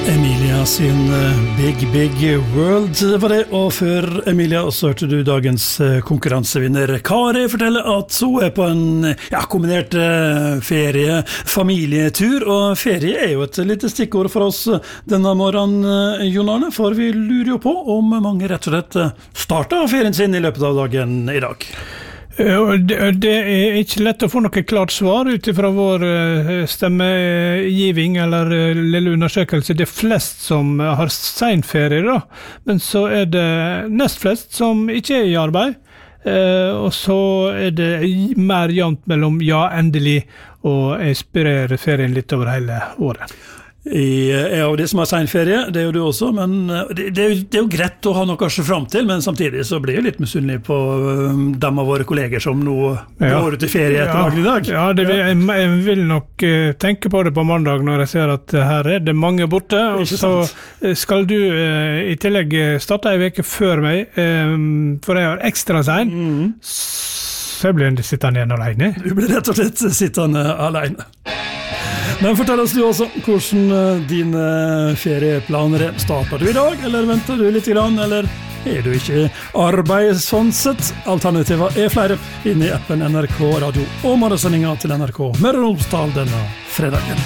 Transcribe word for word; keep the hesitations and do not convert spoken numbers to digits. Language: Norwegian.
Emilia sin Big Big World var det, og før Emilia så hørte du dagens konkurransevinner Kari fortelle at hun er på en ja, kombinert ferie, familietur, og ferie er jo et lite stikkord for oss denne morgenen, Jon Arne, for vi lurer jo på om mange rett og slett starter ferien sin i løpet av dagen i dag. Det er ikke lett å få noe klart svar ut fra vår stemmegiving eller lille undersøkelse. Det er flest som har senferie da, men så er det nest flest som ikke er i arbeid, og så er det mer jevnt mellom ja, endelig, og jeg sprer ferien litt over hele året. Jeg er av de som har senferie, det er jo du også, men det, det, er jo, det er jo greit å ha noe å se frem til, men samtidig så blir jeg litt misunnelig på dem av våre kolleger som nå ja. går ut i ferie etter dagen i dag. Ja, det vil, jeg, jeg vil nok tenke på det på mandag når jeg ser at her er det mange borte, og så skal du i tillegg starte en veke før meg, for jeg har ekstra sen, mm. så jeg blir sittende igjen alene. Du blir rett og slett sittende alene. Men fortell oss du også hvordan dine ferieplaner er. Starter du i dag, eller venter du litt grann, eller er du ikke arbeid sånn sett? Alternativer er flere inne i appen N R K Radio og morgensendingen til N R K Møre og Romsdal denne fredagen.